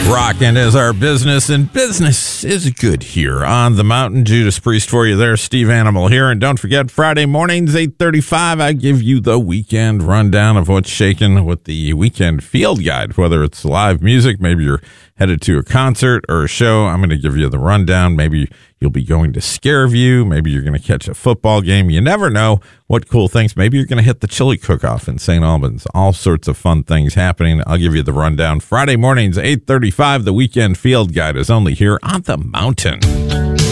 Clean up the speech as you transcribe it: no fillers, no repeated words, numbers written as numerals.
Rockin' is our business, and business is good here on the mountain. Judas Priest for you there, Steve Animal here. And don't forget, Friday mornings, 8:35, I give you the weekend rundown of what's shaking with the weekend field guide. Whether it's live music, maybe you're headed to a concert or a show, I'm going to give you the rundown. Maybe you'll be going to Scareview. Maybe you're going to catch a football game. You never know what cool things. Maybe you're going to hit the chili cook-off in St. Albans. All sorts of fun things happening. I'll give you the rundown. Friday mornings, 8:35, the weekend field guide is only here on the mountain.